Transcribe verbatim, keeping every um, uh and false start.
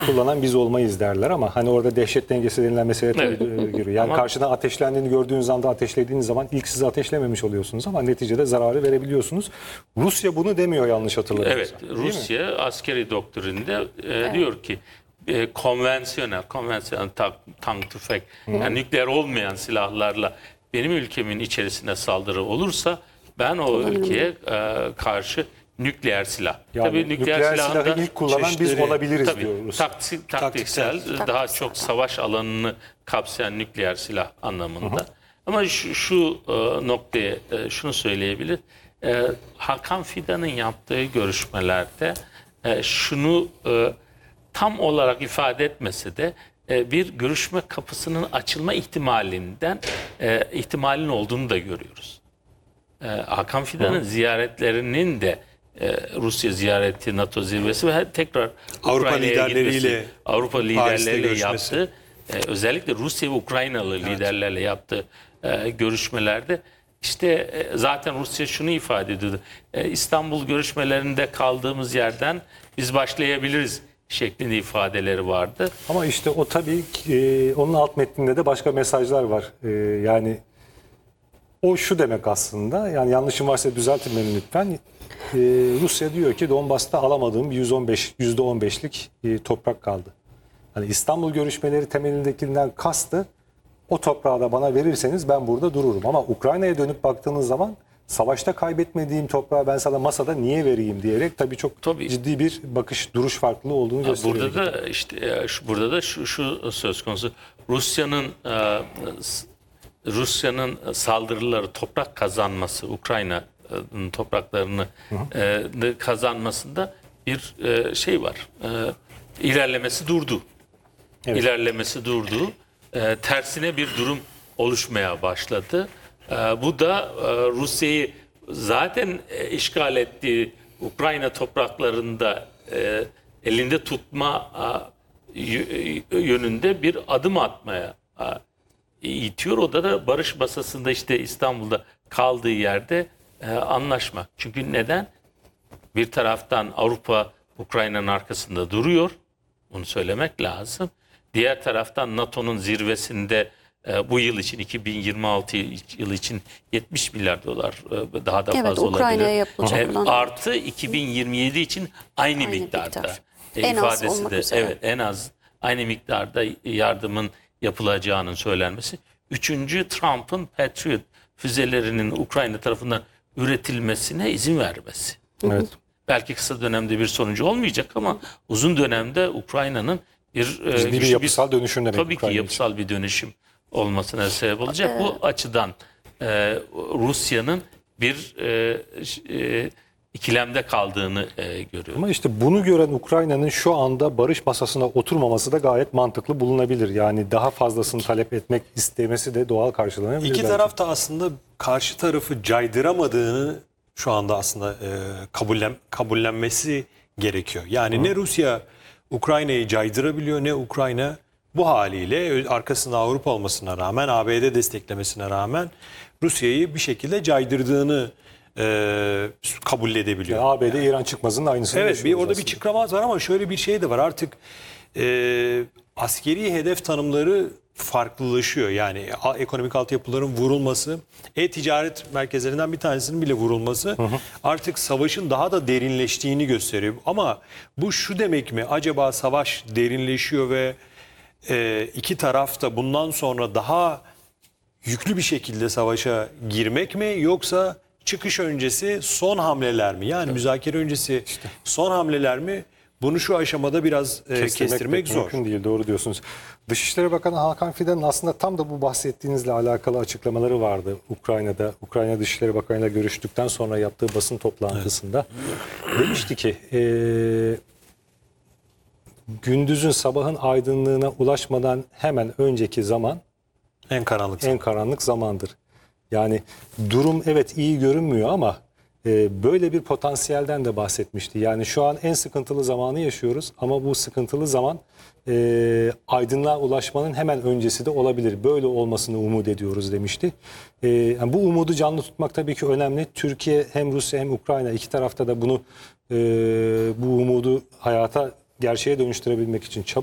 kullanan biz olmayız derler ama hani orada dehşet dengesi denilen mesele tabii Evet. giriyor. Yani Ama- karşıdan ateşlendiğini gördüğünüz anda ateşlediğiniz zaman ilk siz ateşlememiş oluyorsunuz ama neticede zararı verebiliyorsunuz. Rusya bunu demiyor yanlış hatırlamıyorsam. Evet, değil mi? Rusya askeri doktrinde e, diyor ki e, konvansiyonel, konvansiyonel tank, tank tüfek, yani nükleer olmayan silahlarla benim ülkemin içerisine saldırı olursa ben o ülkeye e, karşı nükleer silah. Yani Tabii nükleer, nükleer silahın silahı da ilk kullanan biz çeşitleri- olabiliriz tabii, diyor Rusya. taktik- taktiksel, Taktiksel. daha Taktiksel. çok savaş alanını kapsayan nükleer silah anlamında. Ama şu, şu e, noktaya e, şunu söyleyebilir. E, Hakan Fidan'ın yaptığı görüşmelerde e, şunu e, tam olarak ifade etmese de e, bir görüşme kapısının açılma ihtimalinden e, ihtimalin olduğunu da görüyoruz. E, Hakan Fidan'ın ziyaretlerinin de e, Rusya ziyareti, NATO zirvesi ve tekrar Avrupa Ukrayna'ya liderleriyle gitmesi, Avrupa Paris'te liderleriyle görüşmesi. yaptığı, e, özellikle Rusya ve Ukraynalı liderlerle yaptığı e, görüşmelerde işte e, zaten Rusya şunu ifade ediyordu. E, İstanbul görüşmelerinde kaldığımız yerden biz başlayabiliriz şeklinde ifadeleri vardı. Ama işte o tabii ki, e, onun alt metninde de başka mesajlar var. E, yani o şu demek aslında, yani yanlışım varsa düzeltin beni lütfen. E, Rusya diyor ki Donbas'ta alamadığım yüz on beş yüzde on beşlik e, toprak kaldı. Hani İstanbul görüşmeleri temelindekinden kastı, o toprağı da bana verirseniz ben burada dururum. Ama Ukrayna'ya dönüp baktığınız zaman savaşta kaybetmediğim toprağı ben sana masada niye vereyim diyerek tabii çok Tabii. ciddi bir bakış, duruş farklılığı olduğunu gösteriyor. Burada da işte e, şu, burada da şu, şu söz konusu. Rusya'nın e, s- Rusya'nın saldırıları, toprak kazanması, Ukrayna'nın topraklarını e, de kazanmasında bir e, şey var. E, ilerlemesi durdu. Evet. İlerlemesi durdu. E, tersine bir durum oluşmaya başladı. E, bu da e, Rusya'yı zaten e, işgal ettiği Ukrayna topraklarında e, elinde tutma e, y- yönünde bir adım atmaya e, itiyor. O da da barış masasında işte İstanbul'da kaldığı yerde e, anlaşmak. Çünkü neden? Bir taraftan Avrupa Ukrayna'nın arkasında duruyor. Bunu söylemek lazım. Diğer taraftan NATO'nun zirvesinde e, bu yıl için iki bin yirmi altı yılı için yetmiş milyar dolar e, daha da Evet, fazla Ukrayna'ya olabilir. yapılacak E, olan- artı iki bin yirmi yedi için aynı, Aynı miktarda. miktar. E, En az ifadesi olmak de üzere. evet en az aynı miktarda yardımın yapılacağının söylenmesi. Üçüncü, Trump'ın Patriot füzelerinin Ukrayna tarafından üretilmesine izin vermesi. Evet. Belki kısa dönemde bir sonucu olmayacak ama uzun dönemde Ukrayna'nın bir e, Ciddi bir güçlü yapısal dönüşüm demek tabii ki Ukrayna için. yapısal bir dönüşüm olmasına sebep olacak. Bu açıdan e, Rusya'nın bir e, ş- e, ikilemde kaldığını e, görüyorum. Ama işte bunu gören Ukrayna'nın şu anda barış masasına oturmaması da gayet mantıklı bulunabilir. Yani daha fazlasını talep etmek istemesi de doğal karşılanabilir. İki belki. taraf da aslında karşı tarafı caydıramadığını şu anda aslında e, kabullen, kabullenmesi gerekiyor. Yani ne Rusya Ukrayna'yı caydırabiliyor ne Ukrayna bu haliyle arkasında Avrupa olmasına rağmen, A B D desteklemesine rağmen Rusya'yı bir şekilde caydırdığını e, kabul edebiliyor. Yani A B D İran çıkmazının aynısını Evet, bir yaşıyoruz orada bir aslında. çıkramaz var ama şöyle bir şey de var artık e, askeri hedef tanımları farklılaşıyor. Yani a- ekonomik altyapıların vurulması, e-ticaret merkezlerinden bir tanesinin bile vurulması artık savaşın daha da derinleştiğini gösteriyor. Ama bu şu demek mi? Acaba savaş derinleşiyor ve e, iki taraf da bundan sonra daha yüklü bir şekilde savaşa girmek mi, yoksa çıkış öncesi son hamleler mi? Yani müzakere öncesi son hamleler mi? Bunu şu aşamada biraz e, kestirmek, pek zor. mümkün değil, doğru diyorsunuz. Dışişleri Bakanı Hakan Fidan'ın aslında tam da bu bahsettiğinizle alakalı açıklamaları vardı Ukrayna'da. Ukrayna Dışişleri Bakanı'yla görüştükten sonra yaptığı basın toplantısında. Demişti ki e, gündüzün sabahın aydınlığına ulaşmadan hemen önceki zaman En karanlık. en karanlık zamandır. Yani durum evet iyi görünmüyor ama e, böyle bir potansiyelden de bahsetmişti. Yani şu an en sıkıntılı zamanı yaşıyoruz ama bu sıkıntılı zaman e, aydınlığa ulaşmanın hemen öncesi de olabilir. Böyle olmasını umut ediyoruz demişti. E, yani bu umudu canlı tutmak tabii ki önemli. Türkiye hem Rusya hem Ukrayna iki tarafta da bunu e, bu umudu hayata gerçeğe dönüştürebilmek için çaba